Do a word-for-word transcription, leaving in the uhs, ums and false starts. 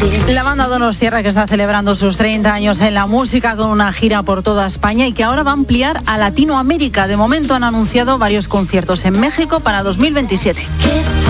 La banda Donostiarra, que está celebrando sus treinta años en la música con una gira por toda España y que ahora va a ampliar a Latinoamérica. De momento han anunciado varios conciertos en México para dos mil veintisiete.